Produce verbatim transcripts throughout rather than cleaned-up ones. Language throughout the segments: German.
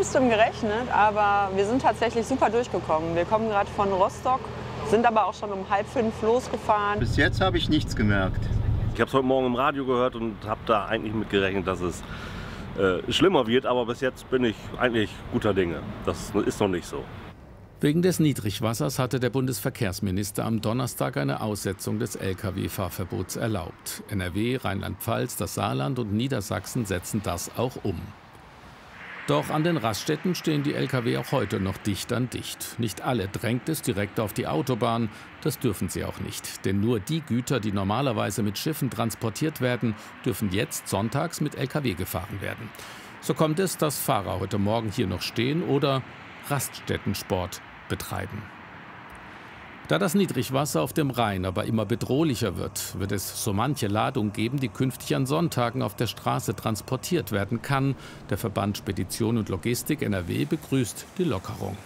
Schlimmstem gerechnet, aber wir sind tatsächlich super durchgekommen. Wir kommen gerade von Rostock, sind aber auch schon um halb fünf losgefahren. Bis jetzt habe ich nichts gemerkt. Ich habe es heute Morgen im Radio gehört und habe da eigentlich mit gerechnet, dass es äh, schlimmer wird. Aber bis jetzt bin ich eigentlich guter Dinge. Das ist noch nicht so. Wegen des Niedrigwassers hatte der Bundesverkehrsminister am Donnerstag eine Aussetzung des L K W-Fahrverbots erlaubt. N R W, Rheinland-Pfalz, das Saarland und Niedersachsen setzen das auch um. Doch an den Raststätten stehen die L K W auch heute noch dicht an dicht. Nicht alle drängt es direkt auf die Autobahn. Das dürfen sie auch nicht. Denn nur die Güter, die normalerweise mit Schiffen transportiert werden, dürfen jetzt sonntags mit L K W gefahren werden. So kommt es, dass Fahrer heute Morgen hier noch stehen oder Raststättensport betreiben. Da das Niedrigwasser auf dem Rhein aber immer bedrohlicher wird, wird es so manche Ladung geben, die künftig an Sonntagen auf der Straße transportiert werden kann. Der Verband Spedition und Logistik N R W begrüßt die Lockerung.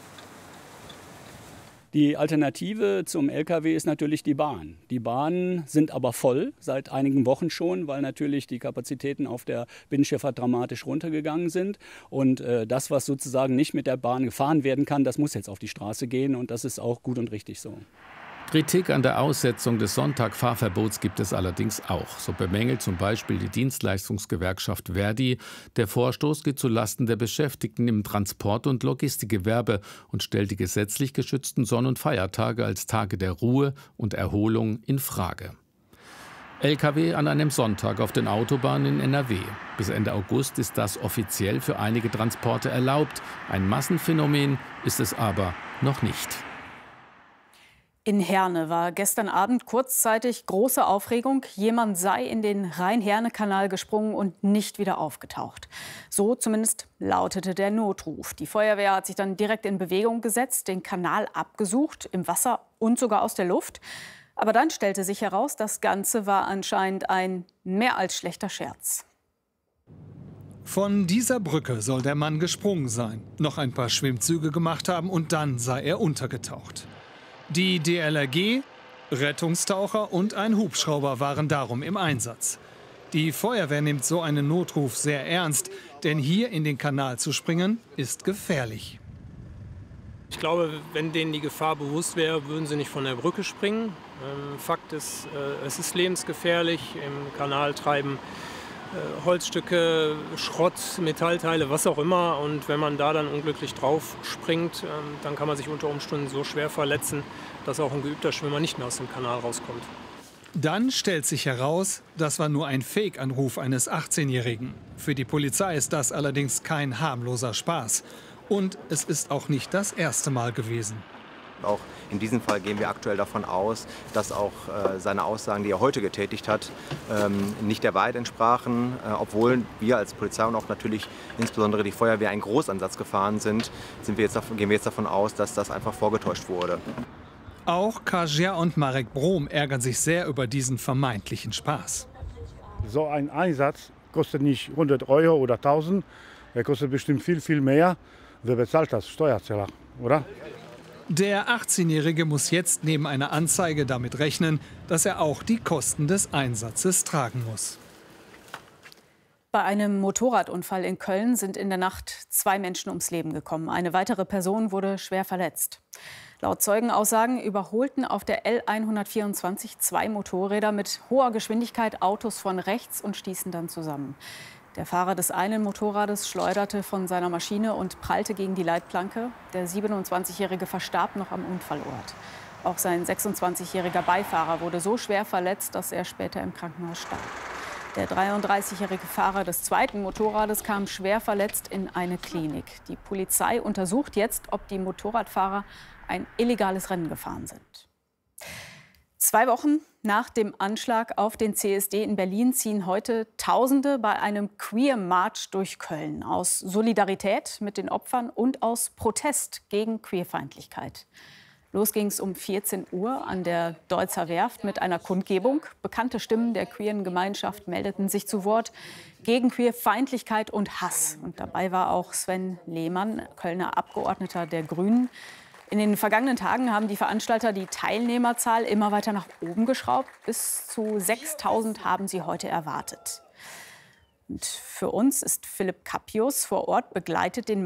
Die Alternative zum L K W ist natürlich die Bahn. Die Bahnen sind aber voll, seit einigen Wochen schon, weil natürlich die Kapazitäten auf der Binnenschifffahrt dramatisch runtergegangen sind. Und äh, das, was sozusagen nicht mit der Bahn gefahren werden kann, das muss jetzt auf die Straße gehen. Und das ist auch gut und richtig so. Kritik an der Aussetzung des Sonntagfahrverbots gibt es allerdings auch. So bemängelt zum Beispiel die Dienstleistungsgewerkschaft Verdi. Der Vorstoß geht zulasten der Beschäftigten im Transport- und Logistikgewerbe und stellt die gesetzlich geschützten Sonn- und Feiertage als Tage der Ruhe und Erholung in Frage. L K W an einem Sonntag auf den Autobahnen in N R W. Bis Ende August ist das offiziell für einige Transporte erlaubt. Ein Massenphänomen ist es aber noch nicht. In Herne war gestern Abend kurzzeitig große Aufregung. Jemand sei in den Rhein-Herne-Kanal gesprungen und nicht wieder aufgetaucht. So zumindest lautete der Notruf. Die Feuerwehr hat sich dann direkt in Bewegung gesetzt, den Kanal abgesucht, im Wasser und sogar aus der Luft. Aber dann stellte sich heraus, das Ganze war anscheinend ein mehr als schlechter Scherz. Von dieser Brücke soll der Mann gesprungen sein, noch ein paar Schwimmzüge gemacht haben und dann sei er untergetaucht. Die D L R G, Rettungstaucher und ein Hubschrauber waren darum im Einsatz. Die Feuerwehr nimmt so einen Notruf sehr ernst, denn hier in den Kanal zu springen, ist gefährlich. Ich glaube, wenn denen die Gefahr bewusst wäre, würden sie nicht von der Brücke springen. Ähm, Fakt ist, äh, es ist lebensgefährlich. Im Kanal treiben äh, Holzstücke, Schrott, Metallteile, was auch immer. Und wenn man da dann unglücklich drauf springt, ähm, dann kann man sich unter Umständen so schwer verletzen, dass auch ein geübter Schwimmer nicht mehr aus dem Kanal rauskommt. Dann stellt sich heraus, das war nur ein Fake-Anruf eines achtzehnjährigen. Für die Polizei ist das allerdings kein harmloser Spaß. Und es ist auch nicht das erste Mal gewesen. Auch in diesem Fall gehen wir aktuell davon aus, dass auch äh, seine Aussagen, die er heute getätigt hat, ähm, nicht der Wahrheit entsprachen. Äh, obwohl wir als Polizei und auch natürlich insbesondere die Feuerwehr einen Großansatz gefahren sind, sind wir jetzt davon, gehen wir jetzt davon aus, dass das einfach vorgetäuscht wurde. Auch Kasia und Marek Brom ärgern sich sehr über diesen vermeintlichen Spaß. So ein Einsatz kostet nicht hundert Euro oder tausend, er kostet bestimmt viel, viel mehr. Wer bezahlt das? Steuerzahler, oder? Der achtzehnjährige muss jetzt neben einer Anzeige damit rechnen, dass er auch die Kosten des Einsatzes tragen muss. Bei einem Motorradunfall in Köln sind in der Nacht zwei Menschen ums Leben gekommen. Eine weitere Person wurde schwer verletzt. Laut Zeugenaussagen überholten auf der L hundertvierundzwanzig zwei Motorräder mit hoher Geschwindigkeit Autos von rechts und stießen dann zusammen. Der Fahrer des einen Motorrades schleuderte von seiner Maschine und prallte gegen die Leitplanke. Der siebenundzwanzigjährige verstarb noch am Unfallort. Auch sein sechsundzwanzigjähriger Beifahrer wurde so schwer verletzt, dass er später im Krankenhaus starb. Der dreiunddreißigjährige Fahrer des zweiten Motorrades kam schwer verletzt in eine Klinik. Die Polizei untersucht jetzt, ob die Motorradfahrer ein illegales Rennen gefahren sind. Zwei Wochen nach dem Anschlag auf den C S D in Berlin ziehen heute Tausende bei einem Queer-March durch Köln. Aus Solidarität mit den Opfern und aus Protest gegen Queerfeindlichkeit. Los ging es um vierzehn Uhr an der Deutzer Werft mit einer Kundgebung. Bekannte Stimmen der queeren Gemeinschaft meldeten sich zu Wort gegen Queerfeindlichkeit und Hass. Und dabei war auch Sven Lehmann, Kölner Abgeordneter der Grünen. In den vergangenen Tagen haben die Veranstalter die Teilnehmerzahl immer weiter nach oben geschraubt. Bis zu sechstausend haben sie heute erwartet. Und für uns ist Philipp Kappius vor Ort, begleitet den